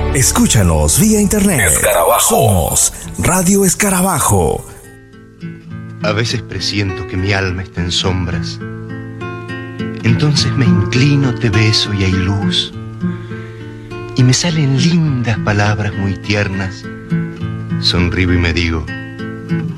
Escúchanos vía internet. Escarabajo. Somos Radio Escarabajo. A veces presiento que mi alma está en sombras. Entonces me inclino, te beso y hay luz. Y me salen lindas palabras muy tiernas. Sonrío y me digo,